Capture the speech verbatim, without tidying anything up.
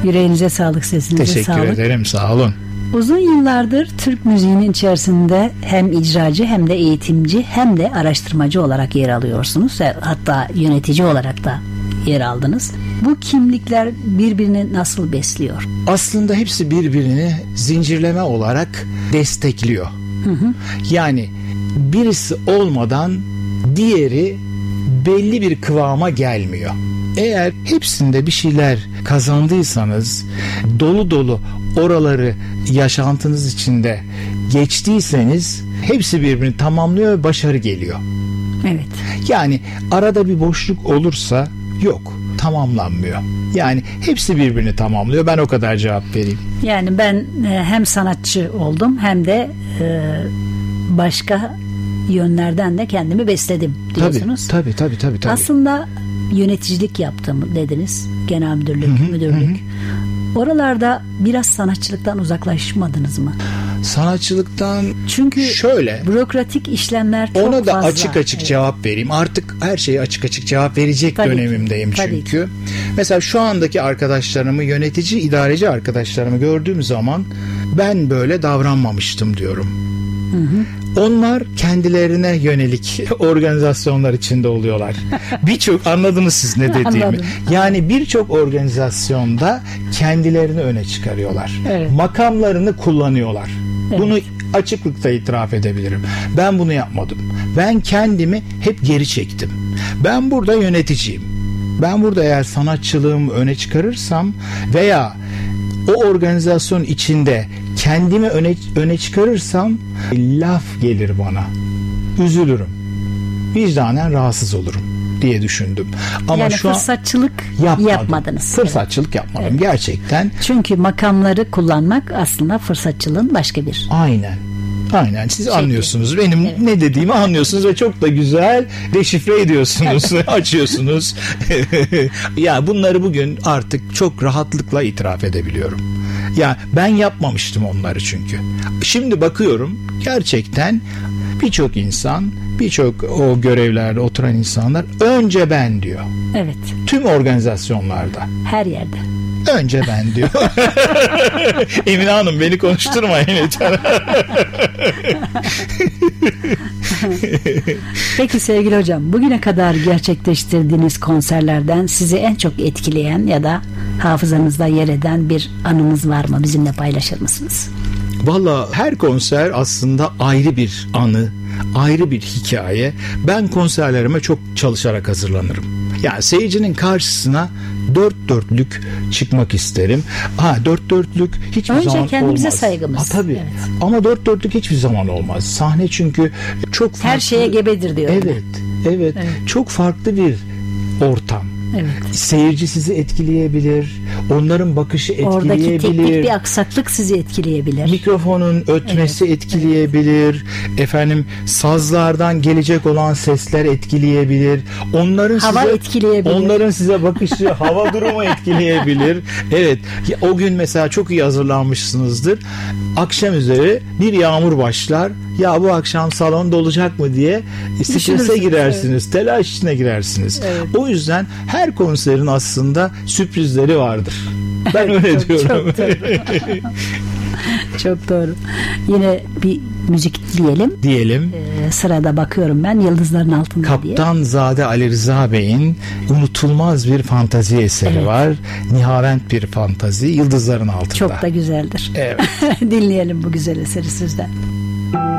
Yüreğinize sağlık, sesinize Teşekkür sağlık. Teşekkür ederim, sağ olun. Uzun yıllardır Türk müziğinin içerisinde hem icracı hem de eğitimci hem de araştırmacı olarak yer alıyorsunuz. Hatta yönetici olarak da yer aldınız. Bu kimlikler birbirini nasıl besliyor? Aslında hepsi birbirini zincirleme olarak destekliyor. Hı hı. Yani birisi olmadan diğeri belli bir kıvama gelmiyor. Eğer hepsinde bir şeyler kazandıysanız, dolu dolu oraları yaşantınız içinde geçtiyseniz hepsi birbirini tamamlıyor ve başarı geliyor. Evet. Yani arada bir boşluk olursa yok, tamamlanmıyor. Yani hepsi birbirini tamamlıyor. Ben o kadar cevap vereyim. Yani ben hem sanatçı oldum hem de başka yönlerden de kendimi besledim diyorsunuz. Tabii tabii tabii tabii. tabii. Aslında yöneticilik yaptım dediniz. Genel müdürlük, hı hı, müdürlük. Hı hı. Oralarda biraz sanatçılıktan uzaklaşmadınız mı? Sanatçılıktan çünkü şöyle bürokratik işlemler çok ona da fazla. açık açık evet. cevap vereyim. Artık her şeye açık açık cevap verecek tabii dönemimdeyim ki, çünkü. Ki. Mesela şu andaki arkadaşlarımı, yönetici, idareci arkadaşlarımı gördüğüm zaman ben böyle davranmamıştım diyorum. Hı hı. Onlar kendilerine yönelik organizasyonlar içinde oluyorlar. Birçok, anladınız siz ne dediğimi. Anladım. Yani birçok organizasyonda kendilerini öne çıkarıyorlar. Evet. Makamlarını kullanıyorlar. Evet. Bunu açıklıkla itiraf edebilirim. Ben bunu yapmadım. Ben kendimi hep geri çektim. Ben burada yöneticiyim. Ben burada eğer sanatçılığımı öne çıkarırsam veya o organizasyon içinde kendimi öne, öne çıkarırsam laf gelir bana. Üzülürüm. Vicdanen rahatsız olurum diye düşündüm. Ama yani şu fırsatçılık an yapmadınız. Fırsatçılık yapmadım evet. gerçekten. Çünkü makamları kullanmak aslında fırsatçılığın başka bir. Aynen. Aynen siz şey anlıyorsunuz. Benim evet. ne dediğimi anlıyorsunuz ve çok da güzel deşifre ediyorsunuz, açıyorsunuz. Ya bunları bugün artık çok rahatlıkla itiraf edebiliyorum. Ya ben yapmamıştım onları çünkü. Şimdi bakıyorum gerçekten birçok insan, birçok o görevlerde oturan insanlar önce ben diyor. Evet. Tüm organizasyonlarda. Her yerde. Önce ben diyor. Emine Hanım beni konuşturmayın lütfen. Peki sevgili hocam, bugüne kadar gerçekleştirdiğiniz konserlerden sizi en çok etkileyen ya da hafızanızda yer eden bir anınız var mı? Bizimle paylaşır mısınız? Valla her konser aslında ayrı bir anı, ayrı bir hikaye. Ben konserlerime çok çalışarak hazırlanırım. Yani seyircinin karşısına dört dörtlük çıkmak isterim. Ha dört dörtlük hiçbir önce zaman olmaz. Önce kendimize saygımız. Ha, tabii. Evet. Ama dört dörtlük hiçbir zaman olmaz. Sahne çünkü çok farklı. Her şeye gebedir diyor. Evet, evet. Evet. Çok farklı bir ortam. Evet. Seyirci sizi etkileyebilir. Onların bakışı etkileyebilir. Oradaki teknik bir aksaklık sizi etkileyebilir. Mikrofonun ötmesi evet. etkileyebilir. Evet. Efendim sazlardan gelecek olan sesler etkileyebilir. Onların hava size, etkileyebilir. Onların size bakışı, hava durumu etkileyebilir. Evet. O gün mesela çok iyi hazırlanmışsınızdır. Akşam üzeri bir yağmur başlar. Ya bu akşam salon dolacak mı diye strese girersiniz. Evet. Telaş içine girersiniz. Evet. O yüzden her konserin aslında sürprizleri vardır. Ben öyle çok, diyorum. Çok doğru. Çok doğru. Yine bir müzik diyelim. Diyelim. Ee, sırada bakıyorum ben Yıldızların Altında Kaptan diye. Kaptan Zade Ali Rıza Bey'in unutulmaz bir fantazi eseri evet. var. Nihavent bir fantazi. Yıldızların Altında. Çok da güzeldir. Evet. Dinleyelim bu güzel eseri sizden.